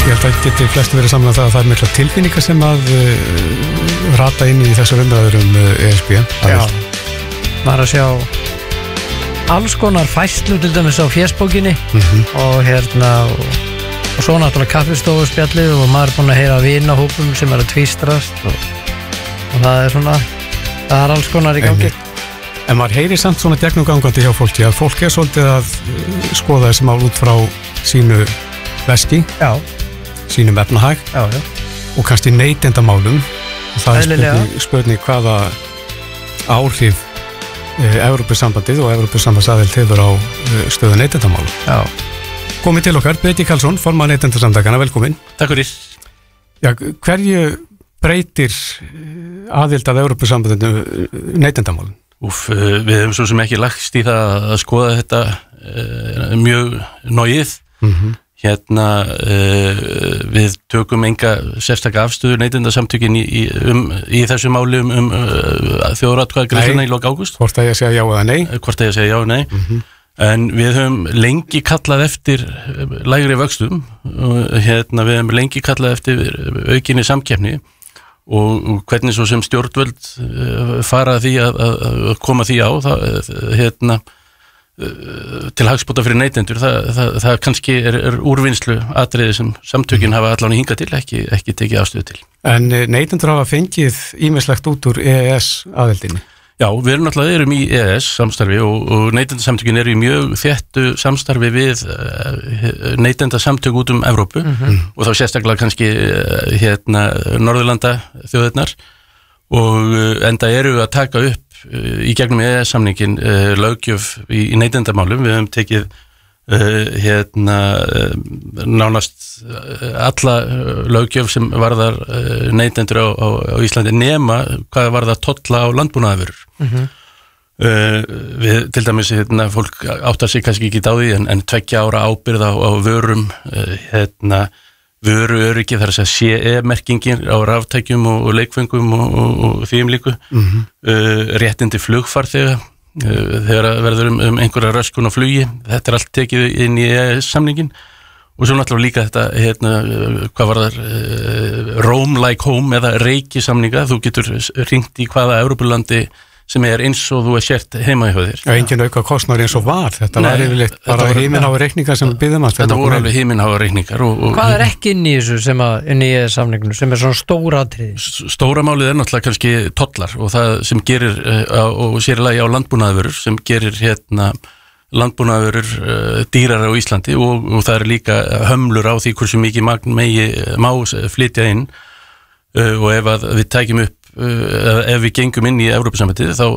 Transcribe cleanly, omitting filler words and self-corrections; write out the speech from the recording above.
Ég held að geti flestum verið samlega það að mikla tilfinningar sem að rata inn í þessar umræður ESB. Já, maður að sjá alls konar fæslu til dæmis á fésbókinni og og svo náttúrulega kaffistofuspjallið og maður búinn að heyra vinahópum sem að tvístrast og það svona, það alls konar í gangi. En maður heyri samt svona gegnumgangandi hjá fólki að fólk svolítið að skoða þessi mál út frá sínu veski, sínum efnahag og kannski neytendamálum. Það spurning hvaða áhrif Evrópusambandið og Evrópusambandsaðild hefur á stöðu neytendamálum. Já. Komið til okkar, Breki Karlsson, formaður Neytendasamtakanna, velkomin. Takk fyrir. Já, hverju breytir aðild að Evrópusambandinu neytendamálum? Við hefum svo sem ekki lagst í það að skoða þetta mjög nógið. Við tökum enga sérstaka afstöðu Neytendasamtökin í þessu máli þjóðaratkvæðagreiðsluna í lok ágúst. Hvort að ég segja já eða nei? Hvort að ég segja já eða nei. En við höfum lengi kallað eftir lægri vöxtum og við höfum lengi kallað eftir aukinni samkeppni og hvernig svo sem stjórnvöld fara því að koma því á til hagsbóta fyrir neytendur, það kannski úrvinnslu atriði sem samtökin hafa allan hingað til, ekki tekið afstöðu til. En neytendur hafa fengið ýmislegt út úr EES aðildinni? Já, við erum náttúrulega í EES samstarfi og neytendasamtökin eru í mjög þéttu samstarfi við neytendasamtök út Evrópu og þá sérstaklega kannski Norðurlanda þjóðirnar og enda eru að taka upp í gegnum EES-samningin löggjöf í neytendamálum. Við höfum tekið nánast alla löggjöf sem varðar neytendur á Íslandi nema hvað varðar tolla á landbúnaðarvörur. Við til dæmis fólk áttar sig kannski ekki á því en 2 ára ábyrgð á vörum vöruöryggi, þar að segja CE-merkingin á raftækjum og leikföngum og því líku, réttindi flugfarþega þegar verður einhverja röskun á flugi, þetta allt tekið inn í EES-samningin og svo náttúrulega líka þetta hvað var það Roam like home eða reikisamninga, þú getur hringt í hvaða Evrópulandi sem eins og þú sért heima hjá þér. Já, engin auka kostnaður eins og var, þetta var yfirleitt bara himinháa reikningar sem við byggðum að þetta voru alveg himinháa reikningar. Hvað ekki inn í þessu inn í samningunum sem svona stóra atriði? Stóra málið náttúrulega kannski tollar og það sem gerir og sérlega á landbúnaðarvörur sem gerir landbúnaðarvörur dýrar á Íslandi og það líka hömlur á því hversu mikið magn má flytja inn og ef við tækjum upp ef við gengum inn í Evrópusambandið þá